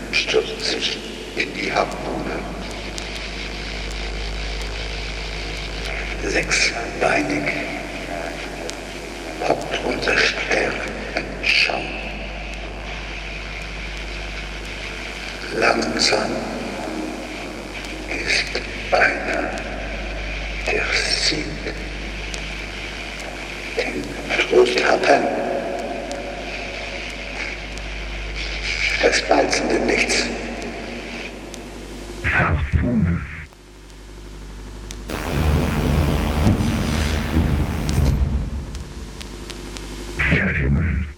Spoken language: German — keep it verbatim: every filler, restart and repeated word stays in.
stürzt sich in die Harpune. Sechsbeinig hockt unser Sternenschaum. Langsam ist einer, der sieht den Trosthappern, das balzende Nichts.